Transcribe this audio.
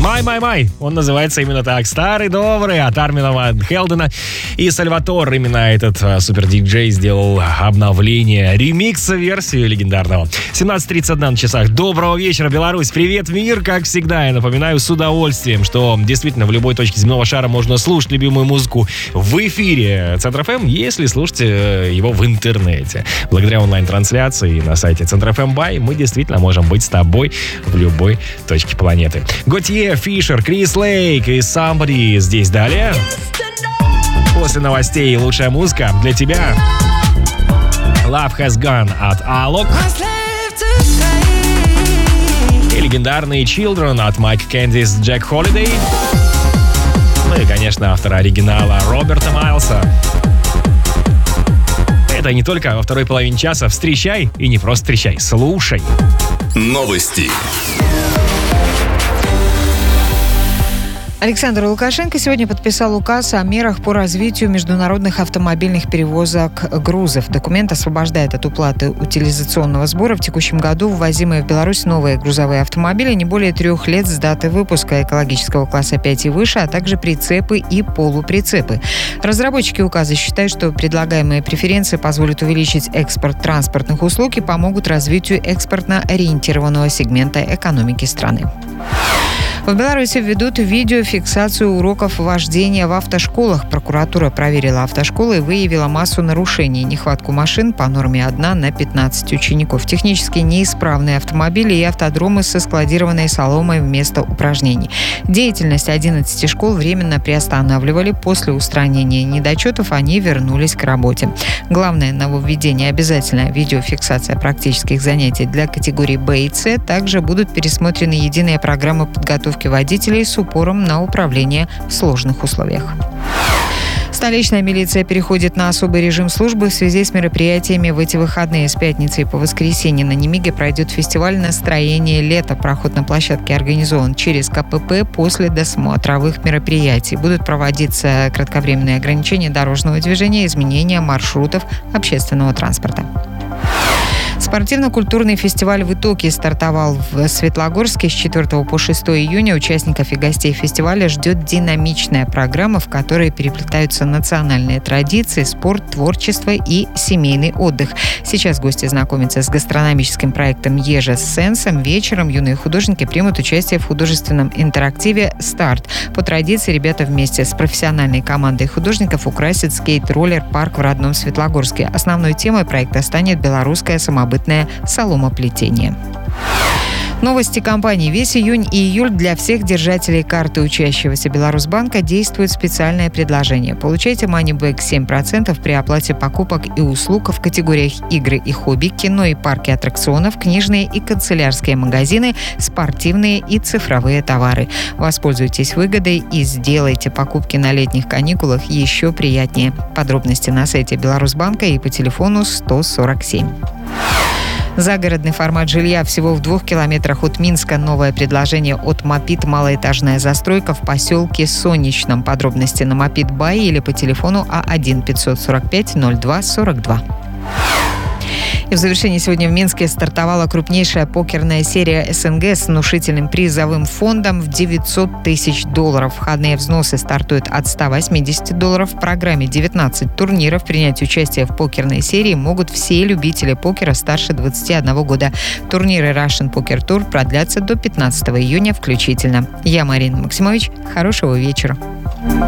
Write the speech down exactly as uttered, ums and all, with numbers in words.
Май-май-май. Он называется именно так. Старый добрый от Армина Ван Хелдена и Сальватор. Именно этот а, супер-диджей сделал обновление, ремикс-версию легендарного. семнадцать тридцать один на часах. Доброго вечера, Беларусь. Привет, мир. Как всегда, я напоминаю с удовольствием, что действительно в любой точке земного шара можно слушать любимую музыку в эфире Центр эф эм, если слушаете его в интернете. Благодаря онлайн-трансляции на сайте Центр эф эм Бай мы действительно можем быть с тобой в любой точке планеты. Готье, Фишер, Крис Лейк и Somebody здесь далее. После новостей лучшая музыка для тебя. Love Has Gone от Alok. И легендарные Children от Mike Candice, Jack Holiday. Ну и, конечно, автора оригинала Роберта Майлса. Это не только во второй половине часа. Встречай и не просто встречай, слушай. Новости. Александр Лукашенко сегодня подписал указ о мерах по развитию международных автомобильных перевозок грузов. Документ освобождает от уплаты утилизационного сбора в текущем году ввозимые в Беларусь новые грузовые автомобили не более трех лет с даты выпуска экологического класса пять и выше, а также прицепы и полуприцепы. Разработчики указа считают, что предлагаемые преференции позволят увеличить экспорт транспортных услуг и помогут развитию экспортно-ориентированного сегмента экономики страны. В Беларуси введут видеофиксацию уроков вождения в автошколах. Прокуратура проверила автошколы и выявила массу нарушений. Нехватку машин по норме одна на пятнадцать учеников. Технически неисправные автомобили и автодромы со складированной соломой вместо упражнений. Деятельность одиннадцати школ временно приостанавливали. После устранения недочетов они вернулись к работе. Главное нововведение – обязательная видеофиксация практических занятий для категорий Б и С. Также будут пересмотрены единые программы подготовки водителей с упором на управление в сложных условиях. Столичная милиция переходит на особый режим службы в связи с мероприятиями в эти выходные. С пятницы и по воскресенье на Немиге пройдет фестиваль «Настроение лета». Проход на площадке организован через ка пэ пэ после досмотровых мероприятий. Будут проводиться кратковременные ограничения дорожного движения, изменения маршрутов общественного транспорта. Спортивно-культурный фестиваль в итоге стартовал в Светлогорске с четвёртого по шестое июня. Участников и гостей фестиваля ждет динамичная программа, в которой переплетаются национальные традиции, спорт, творчество и семейный отдых. Сейчас гости знакомятся с гастрономическим проектом «Ежа с сенсом». Вечером юные художники примут участие в художественном интерактиве «Старт». По традиции ребята вместе с профессиональной командой художников украсят скейт-роллер-парк в родном Светлогорске. Основной темой проекта станет белорусское самобытное соломоплетение. Новости компании. Весь июнь и июль для всех держателей карты учащегося Беларусьбанка действует специальное предложение. Получайте манибэк семь процентов при оплате покупок и услуг в категориях игры и хобби, кино и парки аттракционов, книжные и канцелярские магазины, спортивные и цифровые товары. Воспользуйтесь выгодой и сделайте покупки на летних каникулах еще приятнее. Подробности на сайте Беларусьбанка и по телефону сто сорок семь. Загородный формат жилья всего в двух километрах от Минска. Новое предложение от Мопит «Малоэтажная застройка» в поселке Сонечном. Подробности на Мопит Бай или по телефону А один пятьсот сорок пять ноль два сорок два. И в завершении сегодня в Минске стартовала крупнейшая покерная серия эс эн гэ с внушительным призовым фондом в девятьсот тысяч долларов. Входные взносы стартуют от ста восьмидесяти долларов. В программе девятнадцать турниров. Принять участие в покерной серии могут все любители покера старше двадцати одного года. Турниры Russian Poker Tour продлятся до пятнадцатого июня включительно. Я Марина Максимович. Хорошего вечера.